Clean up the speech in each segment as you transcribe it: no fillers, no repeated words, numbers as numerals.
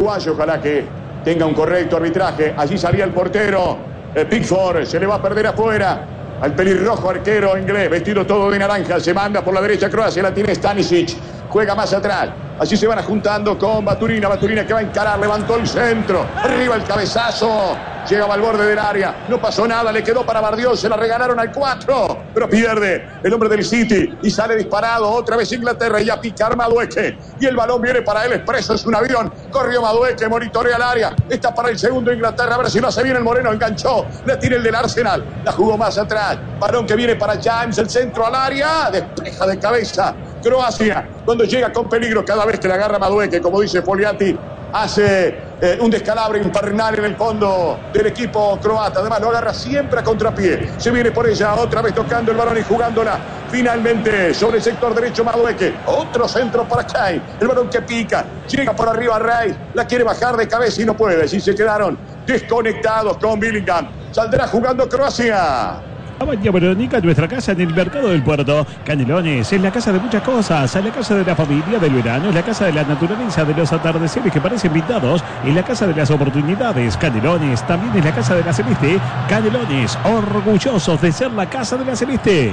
uruguayo, ojalá que tenga un correcto arbitraje. Allí salía el portero Pickford, se le va a perder afuera al pelirrojo arquero inglés, vestido todo de naranja. Se manda por la derecha Croacia, la tiene Stanisic, juega más atrás. Allí se van juntando con Baturina que va a encarar, levantó el centro, arriba el cabezazo, llegaba al borde del área, no pasó nada, le quedó para Bardiol, se la regalaron al 4, pero pierde el hombre del City y sale disparado otra vez Inglaterra y a picar Madueke, y el balón viene para él expreso, es un avión, corrió Madueke, monitorea el área, está para el segundo Inglaterra, a ver si lo hace bien el Moreno, enganchó, la tiene el del Arsenal, la jugó más atrás, balón que viene para James, el centro al área, despeja de cabeza Croacia, cuando llega con peligro, cada vez que le agarra Madueke, como dice Foliati, hace un descalabro infernal en el fondo del equipo croata. Además lo agarra siempre a contrapié. Se viene por ella, otra vez tocando el balón y jugándola finalmente sobre el sector derecho Madueke. Otro centro para Kane. El balón que pica, llega por arriba Reis, la quiere bajar de cabeza y no puede. Si se quedaron desconectados con Bellingham. Saldrá jugando Croacia. Cabaña Verónica, nuestra casa en el mercado del puerto. Canelones es la casa de muchas cosas, es la casa de la familia, del verano, es la casa de la naturaleza, de los atardeceres que parecen pintados, es la casa de las oportunidades. Canelones también es la casa de la Celeste. Canelones, orgullosos de ser la casa de la Celeste.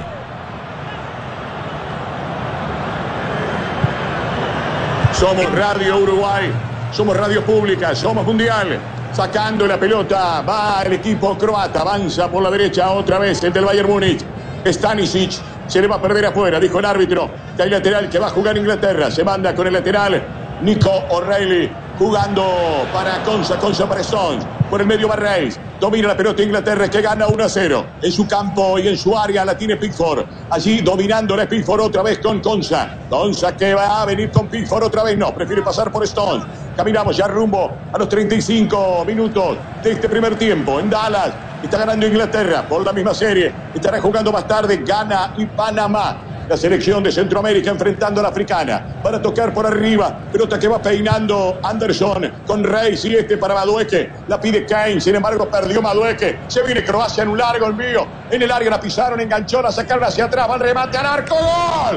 Somos Radio Uruguay, somos radio pública, somos mundial. Sacando la pelota, va el equipo croata, avanza por la derecha otra vez el del Bayern Múnich. Stanisic se le va a perder afuera, dijo el árbitro. Que hay lateral que va a jugar Inglaterra, se manda con el lateral Nico O'Reilly, jugando para Konsa para Stones. Por el medio va Reis, domina la pelota Inglaterra que gana 1-0. En su campo y en su área la tiene Pickford. Allí dominando la Pickford otra vez con Konsa. Konsa que va a venir con Pickford otra vez, no, prefiere pasar por Stones. Caminamos ya rumbo a los 35 minutos de este primer tiempo. En Dallas está ganando Inglaterra por la misma serie. Estará jugando más tarde Ghana y Panamá. La selección de Centroamérica enfrentando a la africana. Para tocar por arriba. Pelota que va peinando Anderson con Reis y para Madueke. La pide Kane. Sin embargo, perdió Madueke. Se viene Croacia en un largo envío. En el área la pisaron, enganchó, la sacaron hacia atrás. Va el remate al arco. ¡Gol!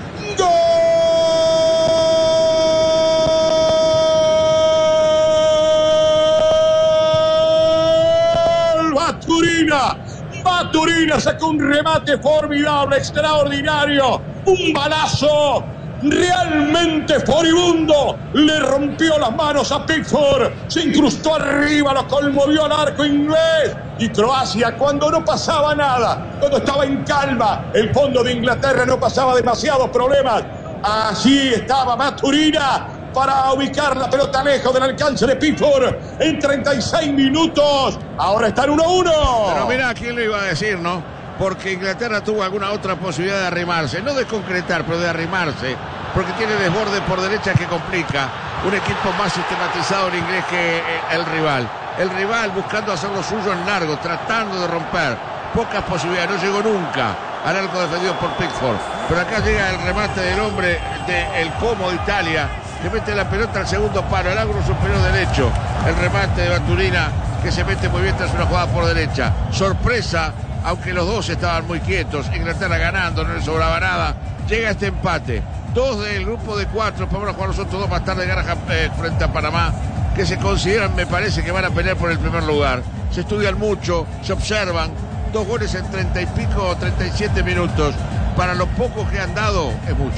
¡Gol! Baturina sacó un remate formidable, extraordinario, un balazo realmente furibundo, le rompió las manos a Pickford, se incrustó arriba, lo conmovió al arco inglés. Y Croacia, cuando no pasaba nada, cuando estaba en calma, el fondo de Inglaterra no pasaba demasiados problemas, allí estaba Baturina para ubicar la pelota lejos del alcance de Pickford en 36 minutos. Ahora está en 1-1. Pero mira, ¿quién le iba a decir, no? Porque Inglaterra tuvo alguna otra posibilidad de arrimarse, no de concretar, pero de arrimarse, porque tiene desborde por derecha que complica. Un equipo más sistematizado en inglés que el rival. El rival buscando hacer lo suyo en largo, tratando de romper. Pocas posibilidades, no llegó nunca al arco defendido por Pickford. Pero acá llega el remate del hombre del Como de Italia. Le mete la pelota al segundo palo, el ángulo superior derecho. El remate de Baturina que se mete muy bien tras una jugada por derecha. Sorpresa, aunque los dos estaban muy quietos. Inglaterra ganando, no le sobraba nada. Llega este empate. 2 del grupo de 4. Vamos a jugar los otros 2 más tarde. Gana frente a Panamá, que se consideran, me parece, que van a pelear por el primer lugar. Se estudian mucho, se observan. 2 goles en 30 y pico, 37 minutos. Para lo poco que han dado, es mucho.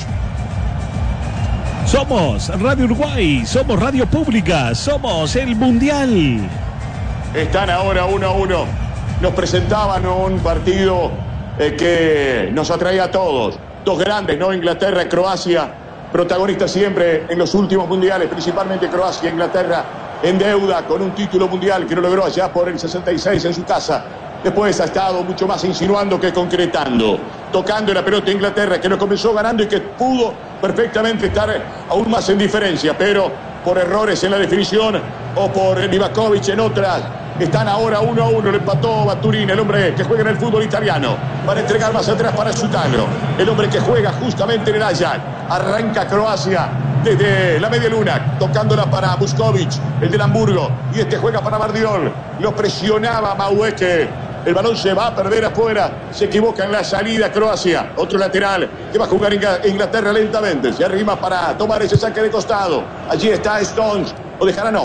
Somos Radio Uruguay, somos Radio Pública, somos el Mundial. Están ahora 1-1. Nos presentaban un partido que nos atraía a todos. 2 grandes, ¿no? Inglaterra y Croacia, protagonistas siempre en los últimos mundiales, principalmente Croacia. Inglaterra en deuda con un título mundial que no logró allá por el 66 en su casa. Después ha estado mucho más insinuando que concretando. Tocando la pelota Inglaterra, que lo comenzó ganando y que pudo perfectamente estar aún más en diferencia, pero por errores en la definición o por Livakovic en otras, están ahora 1-1. Lo empató Baturina, el hombre que juega en el fútbol italiano, para entregar más atrás para Sutalo, el hombre que juega justamente en el Ajax. Arranca Croacia desde la media luna, tocándola para Buskovic, el del Hamburgo, y juega para Bardiol. Lo presionaba Madueke. El balón se va a perder afuera. Se equivoca en la salida Croacia. Otro lateral que va a jugar Inglaterra lentamente. Se arrima para tomar ese saque de costado. Allí está Stones. Lo dejará, no.